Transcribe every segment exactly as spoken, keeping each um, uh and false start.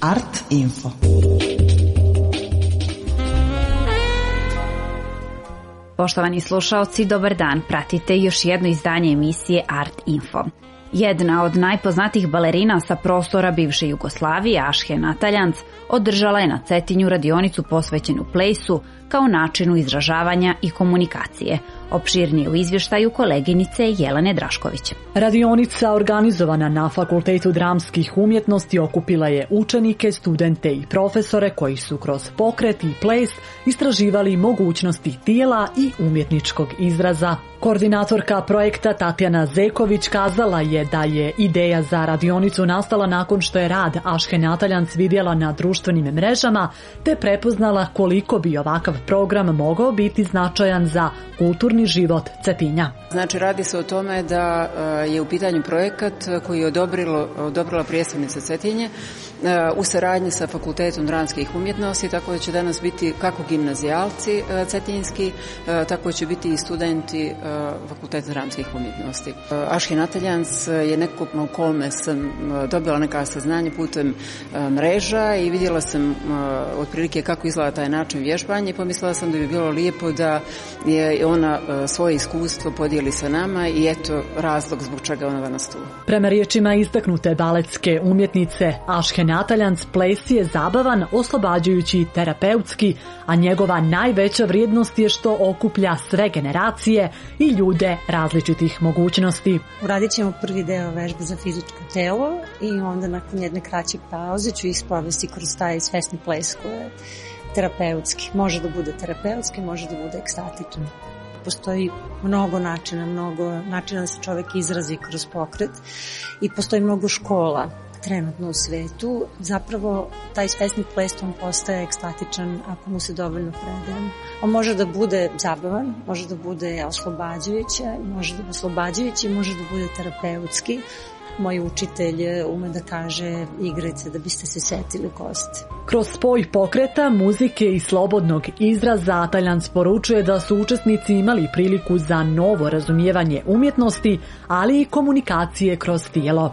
Art Info. Poštovani slušaoci, dobar dan. Pratite još jedno izdanje emisije Art Info. Jedna od najpoznatijih balerina sa prostora bivše Jugoslavije, Ašhe Nataljanc, održala je na Cetinju radionicu posvećenu plejsu kao načinu izražavanja i komunikacije. Opširnije u izvještaju koleginice Jelene Drašković. Radionica organizovana na Fakultetu dramskih umjetnosti okupila je učenike, studente i profesore koji su kroz pokret i ples istraživali mogućnosti tijela i umjetničkog izraza. Koordinatorka projekta Tatjana Zeković kazala je da je ideja za radionicu nastala nakon što je rad Ašhe Nataljanc vidjela na društvenim mrežama te prepoznala koliko bi ovakav program mogao biti značajan za kulturni život Cetinja. Znači, radi se o tome da je u pitanju projekat koji je odobrilo, odobrila prijestolnica Cetinje u saradnji sa Fakultetom dramskih umjetnosti, tako da će danas biti kako gimnazijalci cetinjski, tako će biti i studenti Fakulteta dramskih umjetnosti. Ašhe Nataljanc je neko na kome sam dobila neka saznanja putem mreža i vidjela sam otprilike kako izgleda taj način vježbanja i pomislila sam da bi bilo lijepo da je ona svoje iskustvo podijeli sa nama i eto razlog zbog čega ona danas tu. Prema riječima istaknute baletske umjetnice Ašhe Nataljanc, ples je zabavan, oslobađajući i terapeutski, a njegova najveća vrijednost je što okuplja sve generacije i ljude različitih mogućnosti. Uradit ćemo prvi deo vežbe za fizičko telo i onda nakon jedne kraće pauze ću ih sprovesti kroz taj svesni ples koji je terapeutski. Može da bude terapeutski, može da bude ekstatičan. Postoji mnogo načina, mnogo načina da se čovjek izrazi kroz pokret i postoji mnogo škola trenutno u svetu. Zapravo taj svesni ples on postaje ekstatičan ako mu se dovoljno predaje. On može da bude zabavan, može da bude oslobađajući, može da bude oslobađajući, može da bude terapeutski. Moj učitelj ume da kaže igrajte da biste se setili kosti. Kroz spoj pokreta, muzike i slobodnog izraza Taljanc poručuje da su učesnici imali priliku za novo razumijevanje umjetnosti, ali i komunikacije kroz tijelo.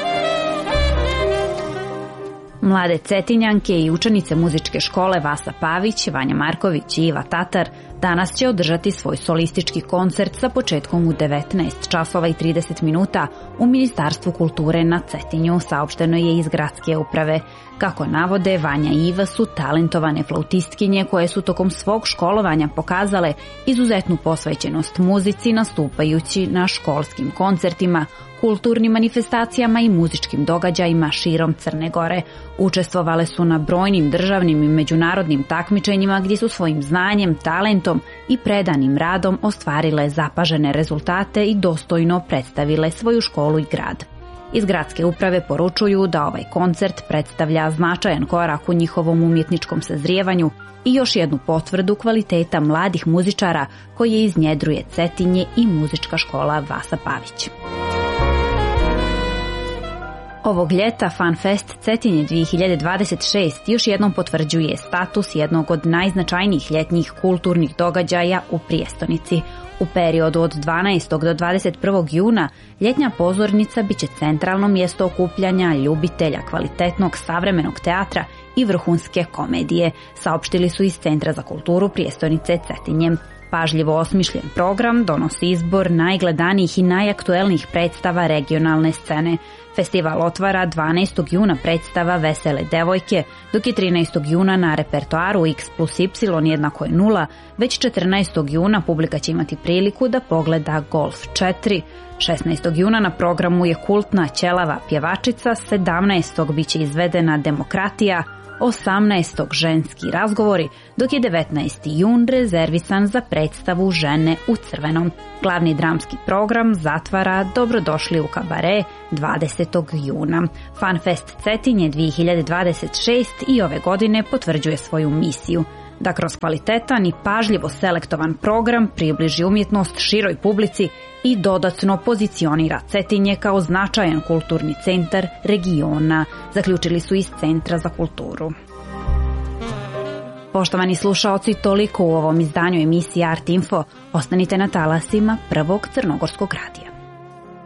Mlade Cetinjanke i učenice muzičke škole Vasa Pavić, Vanja Marković i Iva Tatar danas će održati svoj solistički koncert sa početkom u devetnaest časova i trideset minuta u Ministarstvu kulture na Cetinju, saopšteno je iz gradske uprave. Kako navode, Vanja i Iva su talentovane flautistkinje koje su tokom svog školovanja pokazale izuzetnu posvećenost muzici nastupajući na školskim koncertima, kulturnim manifestacijama i muzičkim događajima širom Crne Gore. Učestvovale su na brojnim državnim i međunarodnim takmičenjima gdje su svojim znanjem, talentom i predanim radom ostvarile zapažene rezultate i dostojno predstavile svoju školu i grad. Iz gradske uprave poručuju da ovaj koncert predstavlja značajan korak u njihovom umjetničkom sazrijevanju i još jednu potvrdu kvaliteta mladih muzičara koje iznjedruje Cetinje i muzička škola Vasa Pavić. Ovog ljeta FanFest Cetinje dvije hiljade dvadeset šest još jednom potvrđuje status jednog od najznačajnijih ljetnjih kulturnih događaja u prijestolnici. U periodu od dvanaestog do dvadeset prvog juna ljetnja pozornica biće centralno mjesto okupljanja ljubitelja kvalitetnog savremenog teatra i vrhunske komedije, saopštili su iz Centra za kulturu prijestolnice Cetinje. Pažljivo osmišljen program donosi izbor najgledanijih i najaktuelnijih predstava regionalne scene. Festival otvara dvanaestog juna predstava Vesele devojke, dok je trinaestog juna na repertoaru X plus Y jednako je nula, već četrnaestog juna publika će imati priliku da pogleda Golf četiri. šesnaestog juna na programu je kultna ćelava pjevačica, sedamnaestog biće izvedena Demokratija, osamnaestog ženski razgovori, dok je devetnaesti jun rezervisan za predstavu Žene u crvenom. Glavni dramski program zatvara Dobrodošli u kabare dvadesetog juna. FanFest Cetinje dvije hiljade dvadeset šest i ove godine potvrđuje svoju misiju da kroz kvalitetan i pažljivo selektovan program približi umjetnost široj publici i dodatno pozicionira Cetinje kao značajan kulturni centar regiona, zaključili su iz Centra za kulturu. Poštovani slušaoci, toliko u ovom izdanju emisije Art Info. Ostanite na talasima Prvog crnogorskog radija.